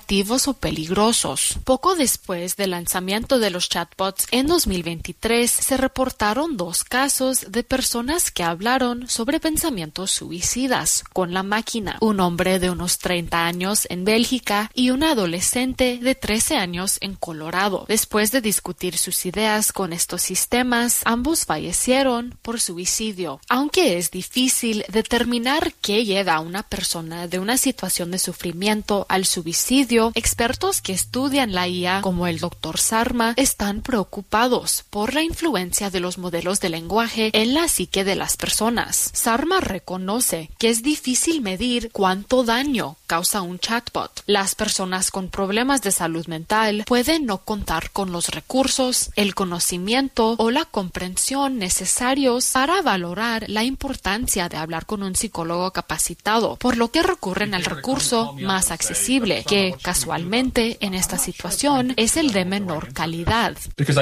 negativos o peligrosos. Poco después del lanzamiento de los chatbots en 2023, se reportaron 2 casos de personas que hablaron sobre pensamientos suicidas con la máquina. Un hombre de unos 30 años en Bélgica y una adolescente de 13 años en Colorado. Después de discutir sus ideas con estos sistemas, ambos fallecieron por suicidio. Aunque es difícil determinar qué lleva a una persona de una situación de sufrimiento al suicidio, expertos que estudian la IA, como el Dr. Sarma, están preocupados por la influencia de los modelos de lenguaje en la psique de las personas. Sarma reconoce que es difícil medir cuánto daño causa un chatbot. Las personas con problemas de salud mental pueden no contar con los recursos, el conocimiento o la comprensión necesarios para valorar la importancia de hablar con un psicólogo capacitado, por lo que recurren al recurso más accesible, que casualmente en esta situación es el de menor calidad.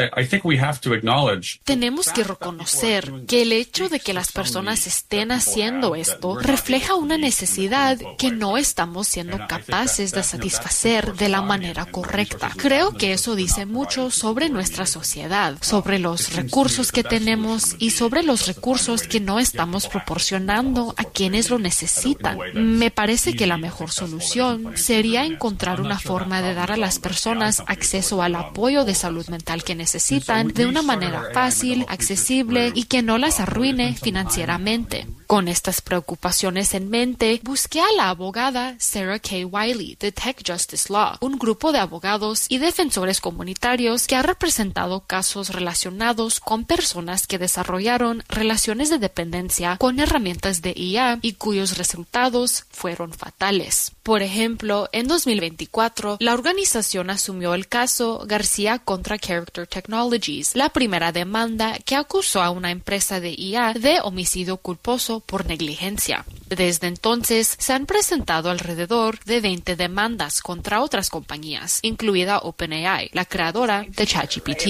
Tenemos que reconocer que el hecho de que las personas estén haciendo esto refleja una necesidad que no estamos siendo capaces de satisfacer de la manera correcta. Creo que eso dice mucho sobre nuestra sociedad, sobre los recursos que tenemos y sobre los recursos que no estamos proporcionando a quienes lo necesitan. Me parece que la mejor solución sería encontrar una forma de dar a las personas acceso al apoyo de salud mental que necesitan de una manera fácil, accesible y que no las arruine financieramente. Con estas preocupaciones en mente, busqué a la abogada Sarah K. Wiley de Tech Justice Law, un grupo de abogados y defensores comunitarios que ha representado casos relacionados con personas que desarrollaron relaciones de dependencia con herramientas de IA y cuyos resultados fueron fatales. Por ejemplo, en 2024, la organización asumió el caso García contra Character Technologies, la primera demanda que acusó a una empresa de IA de homicidio culposo por negligencia. Desde entonces, se han presentado alrededor de 20 demandas contra otras compañías, incluida OpenAI, la creadora de ChatGPT.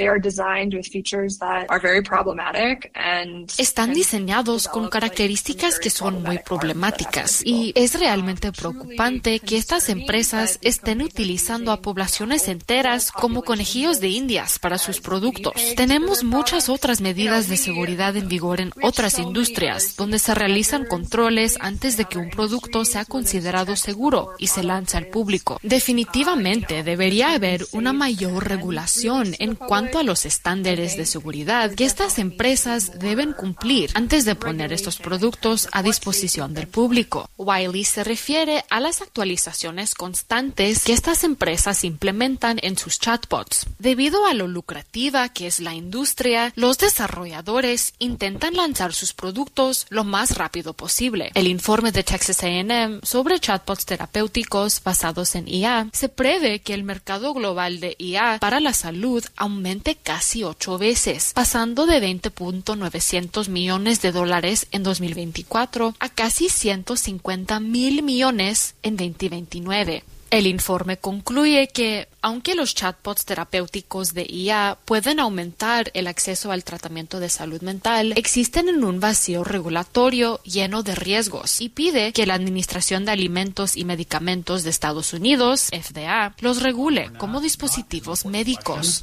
Están diseñados con características que son muy problemáticas y es realmente preocupante que estas empresas estén utilizando a poblaciones enteras como conejillos de indias para sus productos. Tenemos muchas otras medidas de seguridad en vigor en otras industrias, donde se realizan controles antes de que un producto sea considerado seguro y se lance al público. Definitivamente debería haber una mayor regulación en cuanto a los estándares de seguridad que estas empresas deben cumplir antes de poner estos productos a disposición del público. Wiley se refiere a las actualizaciones constantes que estas empresas implementan en sus chatbots. Debido a lo lucrativa que es la industria, los desarrolladores intentan lanzar sus productos lo más rápido posible. El informe de Texas A&M sobre chatbots terapéuticos basados en IA se prevé que el mercado global de IA para la salud aumente casi 8 veces, pasando de $20.900 millones en 2024 a casi $150 mil millones en 2029. El informe concluye que, aunque los chatbots terapéuticos de IA pueden aumentar el acceso al tratamiento de salud mental, existen en un vacío regulatorio lleno de riesgos y pide que la Administración de Alimentos y Medicamentos de Estados Unidos, FDA, los regule como dispositivos médicos.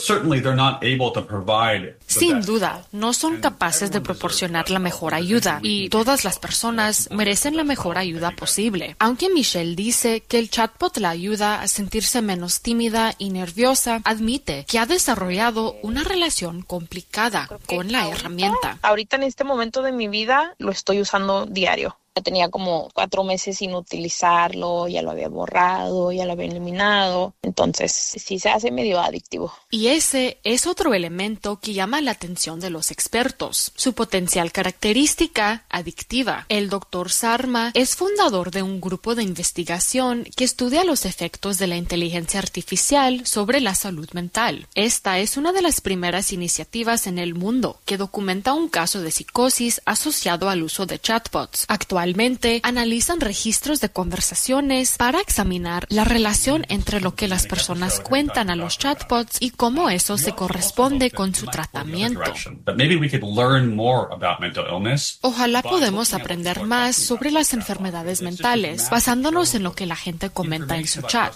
Sin duda, no son capaces de proporcionar la mejor ayuda y todas las personas merecen la mejor ayuda posible. Aunque Michelle dice que el chatbot la ayuda a sentirse menos tímida y nerviosa, admite que ha desarrollado una relación complicada con la herramienta. Ahorita en este momento de mi vida lo estoy usando diario. Tenía como 4 meses sin utilizarlo, ya lo había borrado, ya lo había eliminado. Entonces, sí se hace medio adictivo. Y ese es otro elemento que llama la atención de los expertos, su potencial característica adictiva. El Dr. Sarma es fundador de un grupo de investigación que estudia los efectos de la inteligencia artificial sobre la salud mental. Esta es una de las primeras iniciativas en el mundo que documenta un caso de psicosis asociado al uso de chatbots. Actualmente analizan registros de conversaciones para examinar la relación entre lo que las personas cuentan a los chatbots y cómo eso se corresponde con su tratamiento. Ojalá podamos aprender más sobre las enfermedades mentales basándonos en lo que la gente comenta en su chat.